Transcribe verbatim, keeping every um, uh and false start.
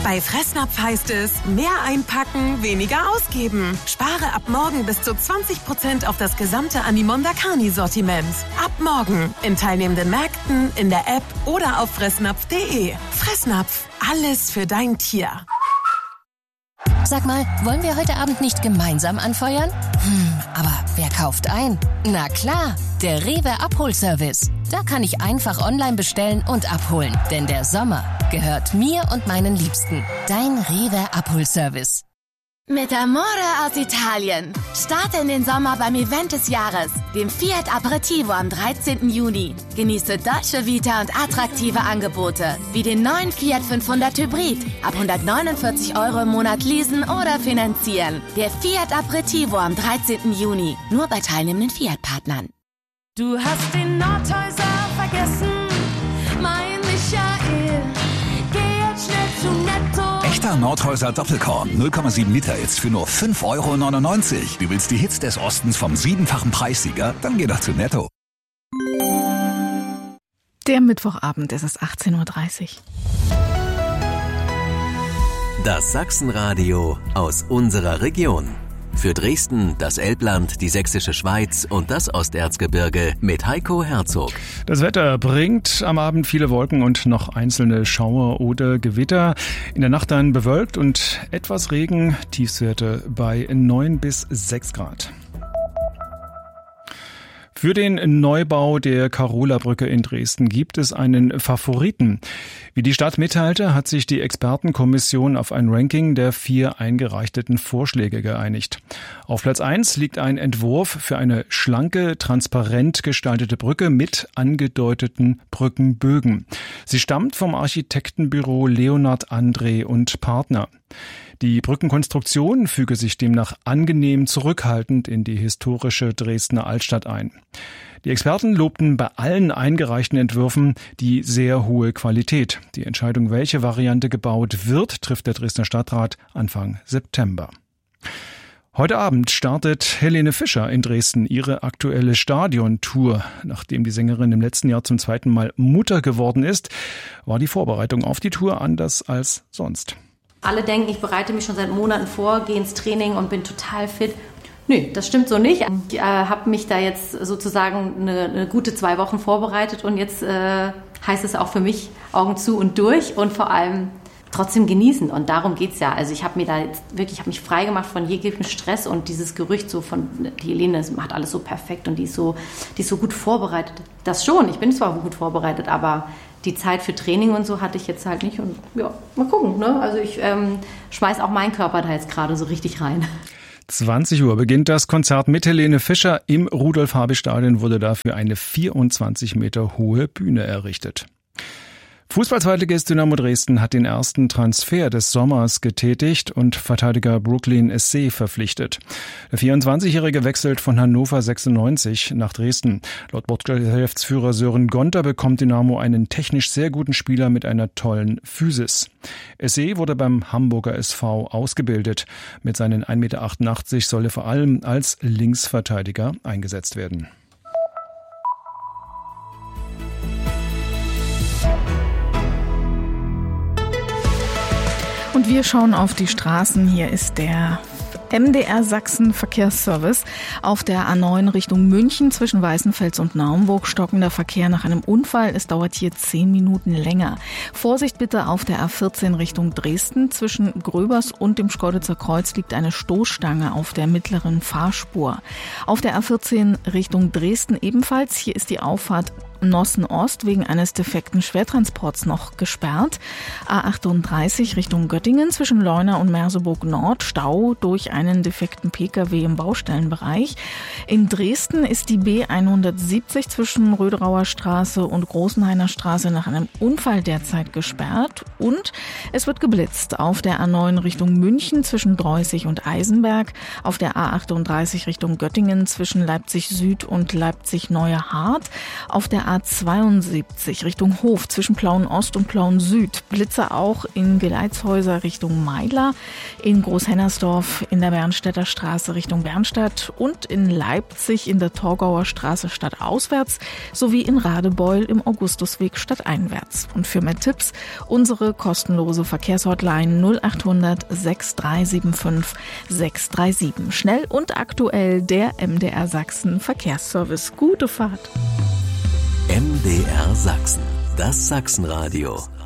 Bei Fressnapf heißt es, mehr einpacken, weniger ausgeben. Spare ab morgen bis zu zwanzig Prozent auf das gesamte Animonda Carni-Sortiment. Ab morgen in teilnehmenden Märkten, in der App oder auf fressnapf punkt de. Fressnapf, alles für dein Tier. Sag mal, wollen wir heute Abend nicht gemeinsam anfeuern? Hm, aber wer kauft ein? Na klar, der Rewe Abholservice. Da kann ich einfach online bestellen und abholen. Denn der Sommer gehört mir und meinen Liebsten. Dein Rewe Abholservice. Mit Amore aus Italien. Starte in den Sommer beim Event des Jahres, dem Fiat Aperitivo am dreizehnten Juni. Genieße Dolce Vita und attraktive Angebote, wie den neuen Fiat fünfhundert Hybrid. Ab hundertneunundvierzig Euro im Monat leasen oder finanzieren. Der Fiat Aperitivo am dreizehnten Juni. Nur bei teilnehmenden Fiat-Partnern. Du hast den Nordhäuser vergessen, mein Michael. Geh jetzt schnell zu Netto. Echter Nordhäuser Doppelkorn, null Komma sieben Liter jetzt für nur fünf Euro neunundneunzig. Du willst die Hits des Ostens vom siebenfachen Preissieger? Dann geh doch zu Netto. Der Mittwochabend, es ist achtzehn Uhr dreißig. Das Sachsenradio aus unserer Region. Für Dresden, das Elbland, die Sächsische Schweiz und das Osterzgebirge mit Heiko Herzog. Das Wetter bringt am Abend viele Wolken und noch einzelne Schauer oder Gewitter. In der Nacht dann bewölkt und etwas Regen, Tiefstwerte bei neun bis sechs Grad. Für den Neubau der Karola-Brücke in Dresden gibt es einen Favoriten. Wie die Stadt mitteilte, hat sich die Expertenkommission auf ein Ranking der vier eingereichten Vorschläge geeinigt. Auf Platz eins liegt ein Entwurf für eine schlanke, transparent gestaltete Brücke mit angedeuteten Brückenbögen. Sie stammt vom Architektenbüro Leonhard André und Partner. Die Brückenkonstruktion füge sich demnach angenehm zurückhaltend in die historische Dresdner Altstadt ein. Die Experten lobten bei allen eingereichten Entwürfen die sehr hohe Qualität. Die Entscheidung, welche Variante gebaut wird, trifft der Dresdner Stadtrat Anfang September. Heute Abend startet Helene Fischer in Dresden ihre aktuelle Stadiontour. Nachdem die Sängerin im letzten Jahr zum zweiten Mal Mutter geworden ist, war die Vorbereitung auf die Tour anders als sonst. Alle denken, ich bereite mich schon seit Monaten vor, gehe ins Training und bin total fit. Nö, das stimmt so nicht. Ich äh, habe mich da jetzt sozusagen eine, eine gute zwei Wochen vorbereitet und jetzt äh, heißt es auch für mich Augen zu und durch und vor allem trotzdem genießen. Und darum geht's ja. Also ich habe mir da jetzt wirklich, ich habe mich frei gemacht von jeglichem Stress und dieses Gerücht so von, die Helene macht alles so perfekt und die ist so, die ist so gut vorbereitet. Das schon, ich bin zwar gut vorbereitet, aber die Zeit für Training und so hatte ich jetzt halt nicht. Und ja, mal gucken. Ne? Also ich ähm, schmeiß auch meinen Körper da jetzt gerade so richtig rein. zwanzig Uhr beginnt das Konzert mit Helene Fischer. Im Rudolf-Habich-Stadion wurde dafür eine vierundzwanzig Meter hohe Bühne errichtet. Fußball-Zweitligist Dynamo Dresden hat den ersten Transfer des Sommers getätigt und Verteidiger Brooklyn Essay verpflichtet. Der vierundzwanzigjährige wechselt von Hannover sechsundneunzig nach Dresden. Laut Sportgeschäftsführer Sören Gonter bekommt Dynamo einen technisch sehr guten Spieler mit einer tollen Physis. Essay wurde beim Hamburger S V ausgebildet. Mit seinen ein Meter achtundachtzig soll er vor allem als Linksverteidiger eingesetzt werden. Und wir schauen auf die Straßen. Hier ist der M D R Sachsen Verkehrsservice. Auf der A neun Richtung München zwischen Weißenfels und Naumburg stockender Verkehr nach einem Unfall. Es dauert hier zehn Minuten länger. Vorsicht bitte auf der A vierzehn Richtung Dresden. Zwischen Gröbers und dem Schkeuditzer Kreuz liegt eine Stoßstange auf der mittleren Fahrspur. Auf der A vierzehn Richtung Dresden ebenfalls. Hier ist die Auffahrt Nossen Ost wegen eines defekten Schwertransports noch gesperrt. A achtunddreißig Richtung Göttingen zwischen Leuna und Merseburg Nord Stau durch einen defekten Pkw im Baustellenbereich. In Dresden ist die B hundertsiebzig zwischen Röderauer Straße und Großenhainer Straße nach einem Unfall derzeit gesperrt. Und es wird geblitzt auf der A neun Richtung München zwischen Dreußig und Eisenberg, auf der A achtunddreißig Richtung Göttingen zwischen Leipzig Süd und Leipzig Neue Hart, auf der A zweiundsiebzig Richtung Hof zwischen Plauen Ost und Plauen Süd. Blitze auch in Geleitshäuser Richtung Meidler, in Großhennersdorf in der Bernstädter Straße Richtung Bernstadt und in Leipzig in der Torgauer Straße stadtauswärts sowie in Radebeul im Augustusweg stadteinwärts. Und für mehr Tipps unsere kostenlose Verkehrshotline null achthundert sechs drei sieben fünf sechs drei sieben. Schnell und aktuell der M D R Sachsen Verkehrsservice. Gute Fahrt. M D R Sachsen, das Sachsenradio.